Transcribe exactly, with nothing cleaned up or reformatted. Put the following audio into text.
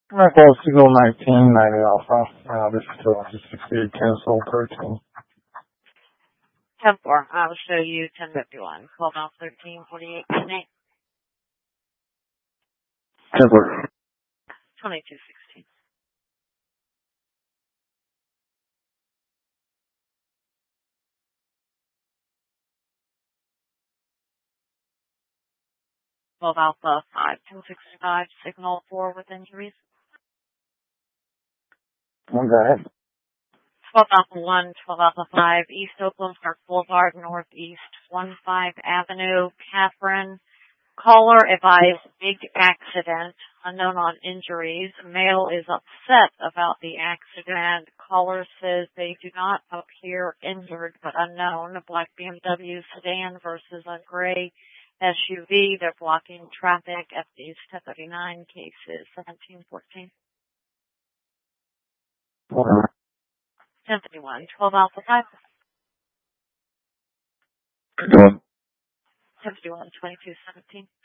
Echo Signal nineteen, ninety Alpha. Uh, this is still sixty-eight cancel thirteen. ten four. I'll show you ten fifty-one. twelve Alpha thirteen forty-eight eight. ten four. twenty-two sixteen. twelve Alpha five ten sixty-five. Signal four with injuries. One go ahead. twelve Alpha one, twelve Alpha five, East Oakland Park Boulevard, Northeast one five Avenue, Catherine. Caller advised big accident, unknown on injuries. Male is upset about the accident. Caller says they do not appear injured but unknown. A black B M W sedan versus a gray S U V. They're blocking traffic at these ten thirty-nine cases. seventeen fourteen. ten fifty-one. twelve Alpha five. Good one. ten fifty-one. twenty-two seventeen.